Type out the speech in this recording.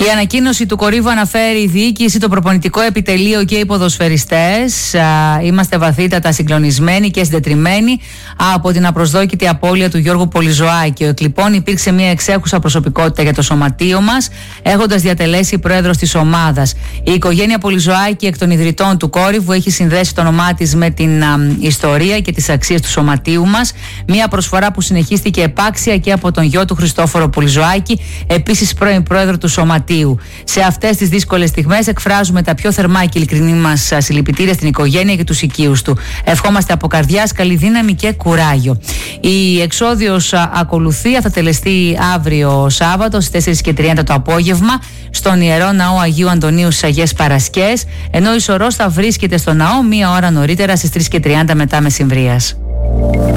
Η ανακοίνωση του κορύβου αναφέρει η διοίκηση, το προπονητικό επιτελείο και οι ποδοσφαιριστές. Είμαστε βαθύτατα συγκλονισμένοι και συντετριμμένοι από την απροσδόκητη απώλεια του Γιώργου Πολυζωάκη. Ο Εκλειπών υπήρξε μια εξέχουσα προσωπικότητα για το σωματείο μας, έχοντας διατελέσει πρόεδρος της ομάδας. Η οικογένεια Πολυζωάκη, εκ των ιδρυτών του Κόρυβου, έχει συνδέσει το όνομά της με την ιστορία και τις αξίες του σωματείου μας. Μια προσφορά που συνεχίστηκε επάξια και από τον γιο του Χριστόφορο Πολυζωάκη, επίσης πρώην πρόεδρο του σωματείου. Σε αυτές τις δύσκολες στιγμές εκφράζουμε τα πιο θερμά και ειλικρινή μας συλληπιτήρια στην οικογένεια και τους οικείους του. Ευχόμαστε από καρδιάς καλή δύναμη και κουράγιο. Η εξόδιος ακολουθεί, θα τελεστεί αύριο Σάββατο στις 4:30 το απόγευμα στον Ιερό Ναό Αγίου Αντωνίου στις Αγίες Παρασκές, ενώ η σωρός θα βρίσκεται στο ναό μία ώρα νωρίτερα στις 3:30 μετά μεσημβρίας.